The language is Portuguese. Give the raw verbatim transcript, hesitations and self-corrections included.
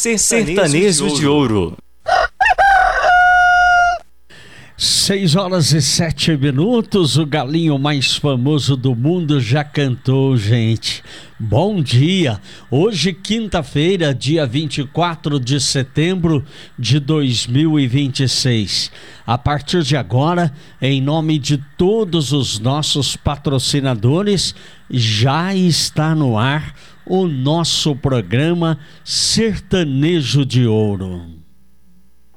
Sertanejo de Ouro. Seis horas e sete minutos, o galinho mais famoso do mundo já cantou, gente. Bom dia! Hoje, quinta-feira, dia vinte e quatro de setembro de dois mil e vinte e seis. A partir de agora, em nome de todos os nossos patrocinadores, já está no ar o nosso programa Sertanejo de Ouro.